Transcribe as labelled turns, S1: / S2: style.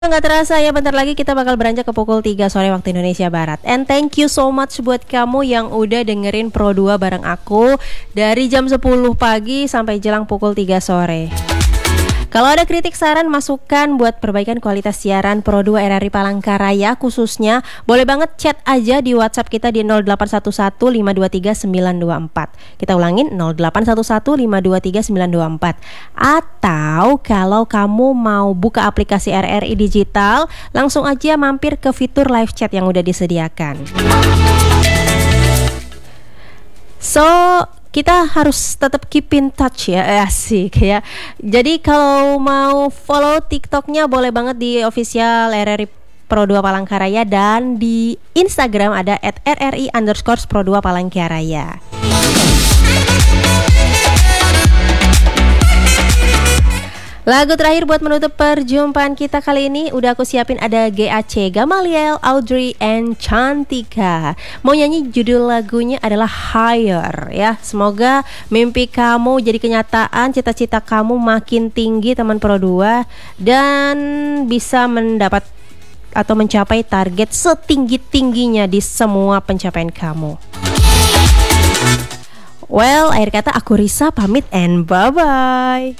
S1: Nggak terasa ya, bentar lagi kita bakal beranjak ke pukul 3 sore waktu Indonesia Barat. And thank you so much buat kamu yang udah dengerin Pro 2 bareng aku dari jam 10 pagi sampai jelang pukul 3 sore. Kalau ada kritik, saran, masukan buat perbaikan kualitas siaran Pro 2 RRI Palangkaraya khususnya, boleh banget chat aja di WhatsApp kita di 0811 523 924. Kita ulangin 0811 523 924. Atau kalau kamu mau buka aplikasi RRI digital, langsung aja mampir ke fitur live chat yang udah disediakan. So, kita harus tetap keep in touch ya, asik ya. Jadi kalau mau follow TikToknya boleh banget di official RRI Pro 2 Palangkaraya, dan di Instagram ada @RRI_Pro 2 Palangkaraya. Lagu terakhir buat menutup perjumpaan kita kali ini udah aku siapin, ada GAC, Gamaliel, Audrey, and Cantika. Mau nyanyi, judul lagunya adalah Higher ya. Semoga mimpi kamu jadi kenyataan, cita-cita kamu makin tinggi teman Pro 2, dan bisa mendapat atau mencapai target setinggi-tingginya di semua pencapaian kamu. Well, akhir kata aku Risa pamit and bye-bye.